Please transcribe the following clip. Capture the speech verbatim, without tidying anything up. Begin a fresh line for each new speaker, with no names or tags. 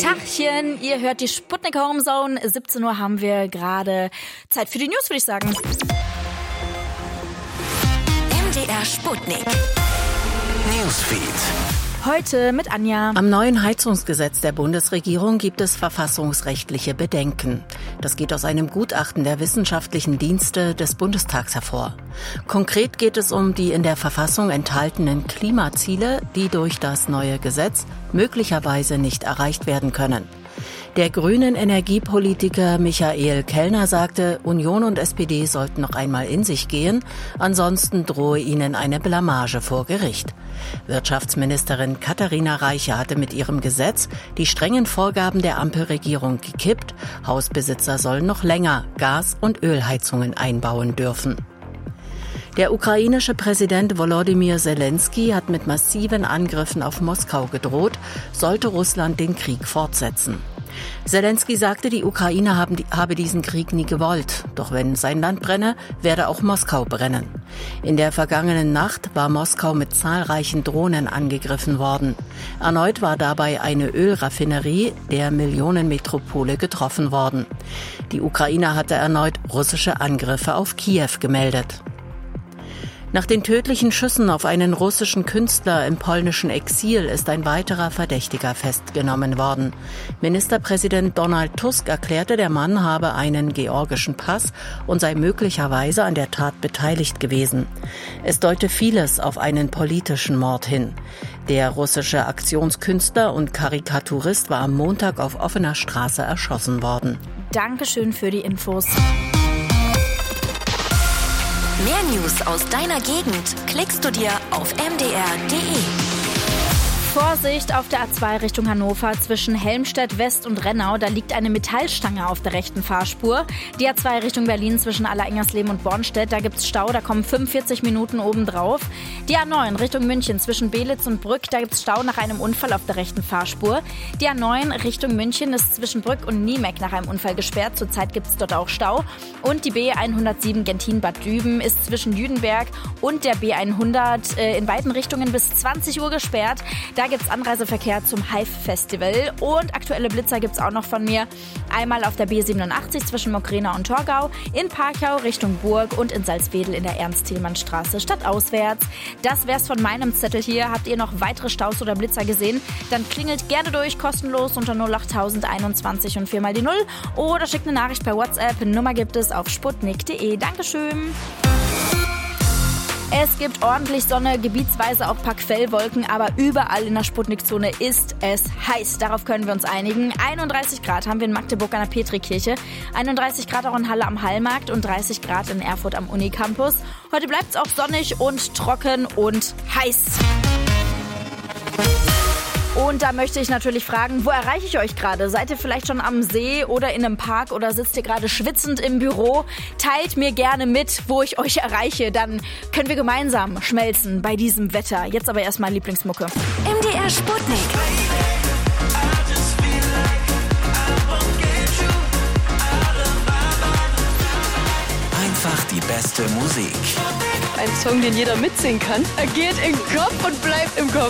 Tachchen, ihr hört die Sputnik Home Zone. siebzehn Uhr haben wir gerade Zeit für die News, würde ich sagen.
M D R Sputnik Newsfeed.
Heute mit Anja.
Am neuen Heizungsgesetz der Bundesregierung gibt es verfassungsrechtliche Bedenken. Das geht aus einem Gutachten der wissenschaftlichen Dienste des Bundestags hervor. Konkret geht es um die in der Verfassung enthaltenen Klimaziele, die durch das neue Gesetz möglicherweise nicht erreicht werden können. Der grünen Energiepolitiker Michael Kellner sagte, Union und S P D sollten noch einmal in sich gehen, ansonsten drohe ihnen eine Blamage vor Gericht. Wirtschaftsministerin Katharina Reiche hatte mit ihrem Gesetz die strengen Vorgaben der Ampelregierung gekippt. Hausbesitzer sollen noch länger Gas- und Ölheizungen einbauen dürfen. Der ukrainische Präsident Volodymyr Zelensky hat mit massiven Angriffen auf Moskau gedroht, sollte Russland den Krieg fortsetzen. Zelensky sagte, die Ukraine haben, habe diesen Krieg nie gewollt. Doch wenn sein Land brenne, werde auch Moskau brennen. In der vergangenen Nacht war Moskau mit zahlreichen Drohnen angegriffen worden. Erneut war dabei eine Ölraffinerie der Millionenmetropole getroffen worden. Die Ukraine hatte erneut russische Angriffe auf Kiew gemeldet. Nach den tödlichen Schüssen auf einen russischen Künstler im polnischen Exil ist ein weiterer Verdächtiger festgenommen worden. Ministerpräsident Donald Tusk erklärte, der Mann habe einen georgischen Pass und sei möglicherweise an der Tat beteiligt gewesen. Es deute vieles auf einen politischen Mord hin. Der russische Aktionskünstler und Karikaturist war am Montag auf offener Straße erschossen worden.
Dankeschön für die Infos.
Mehr News aus deiner Gegend klickst du dir auf m d r punkt d e.
Vorsicht auf der A zwei Richtung Hannover zwischen Helmstedt West und Rennau. Da liegt eine Metallstange auf der rechten Fahrspur. Die A zwei Richtung Berlin zwischen Allerengersleben und Bornstedt. Da gibt's Stau, da kommen fünfundvierzig Minuten obendrauf. Die A neun Richtung München zwischen Belitz und Brück. Da gibt's Stau nach einem Unfall auf der rechten Fahrspur. Die A neun Richtung München ist zwischen Brück und Niemeck nach einem Unfall gesperrt. Zurzeit gibt's dort auch Stau. Und die B hundertsieben Gentin-Bad Düben ist zwischen Jüdenberg und der B hundert äh, in beiden Richtungen bis zwanzig Uhr gesperrt. Da gibt es Anreiseverkehr zum Hive-Festival und aktuelle Blitzer gibt es auch noch von mir. Einmal auf der B siebenundachtzig zwischen Mogrena und Torgau, in Parkau Richtung Burg und in Salzwedel in der Ernst-Thielmann-Straße stadtauswärts. Das wär's von meinem Zettel hier. Habt ihr noch weitere Staus oder Blitzer gesehen? Dann klingelt gerne durch, kostenlos unter null acht einundzwanzig und viermal die null oder schickt eine Nachricht per WhatsApp. Nummer gibt es auf sputnik punkt d e. Dankeschön. Es gibt ordentlich Sonne, gebietsweise auch ein paar Quellwolken, aber überall in der Sputnik-Zone ist es heiß. Darauf können wir uns einigen. einunddreißig Grad haben wir in Magdeburg an der Petrikirche, einunddreißig Grad auch in Halle am Hallmarkt und dreißig Grad in Erfurt am Unicampus. Heute bleibt es auch sonnig und trocken und heiß. Und da möchte ich natürlich fragen, wo erreiche ich euch gerade? Seid ihr vielleicht schon am See oder in einem Park oder sitzt ihr gerade schwitzend im Büro? Teilt mir gerne mit, wo ich euch erreiche. Dann können wir gemeinsam schmelzen bei diesem Wetter. Jetzt aber erstmal Lieblingsmucke.
M D R Sputnik.
Einfach die beste Musik.
Ein Song, den jeder mitsingen kann. Er geht in den Kopf und bleibt im Kopf.